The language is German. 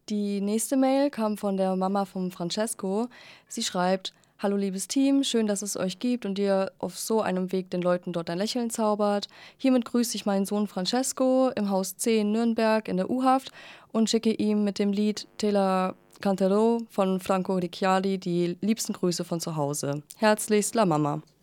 Die nächste Mail kam von der Mama von Francesco. Sie schreibt: Hallo liebes Team, schön, dass es euch gibt und ihr auf so einem Weg den Leuten dort ein Lächeln zaubert. Hiermit grüße ich meinen Sohn Francesco im Haus C in Nürnberg in der U-Haft und schicke ihm mit dem Lied Te la canterò von Franco Ricciardi die liebsten Grüße von zu Hause. Herzlichst, La Mama.